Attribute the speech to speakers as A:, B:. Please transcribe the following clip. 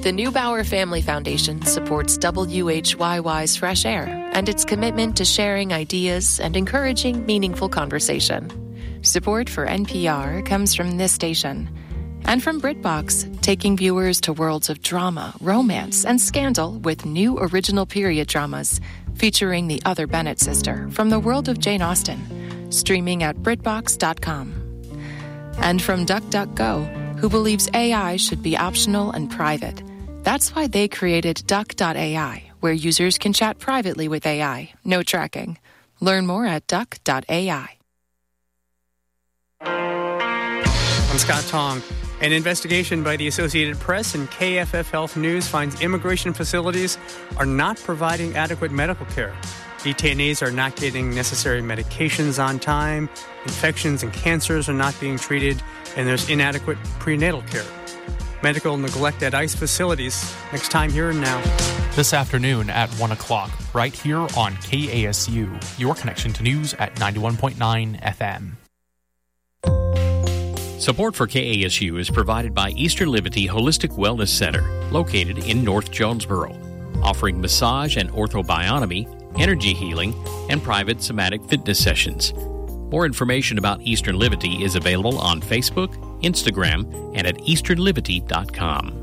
A: The Neubauer Family Foundation supports WHYY's Fresh Air and its commitment to sharing ideas and encouraging meaningful conversation. Support for NPR comes from this station and from BritBox, taking viewers to worlds of drama, romance, and scandal with new original period dramas featuring the other Bennett sister from the world of Jane Austen, streaming at BritBox.com. And from DuckDuckGo, who believes AI should be optional and private. That's why they created Duck.ai, where users can chat privately with AI, no tracking. Learn more at Duck.ai.
B: I'm Scott Tong. An investigation by the Associated Press and KFF Health News finds immigration facilities are not providing adequate medical care. Detainees are not getting necessary medications on time, infections and cancers are not being treated, and there's inadequate prenatal care. Medical neglect at ICE facilities. Next time, Here and Now.
C: This afternoon at 1 o'clock, right here on KASU, your connection to news at 91.9 FM.
D: Support for KASU is provided by Eastern Liberty Holistic Wellness Center, located in North Jonesboro, offering massage and orthobiotomy, energy healing, and private somatic fitness sessions. More information about Eastern Liberty is available on Facebook, Instagram, and at easternliberty.com.